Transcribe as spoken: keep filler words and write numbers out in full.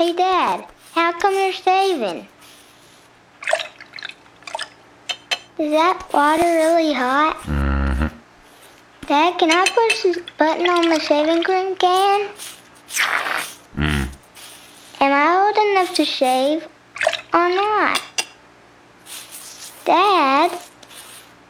Hey, Dad, how come you're shaving? Is that water really hot? Mm-hmm. Dad, can I push this button on the shaving cream can? Mm. Am I old enough to shave or not? Dad?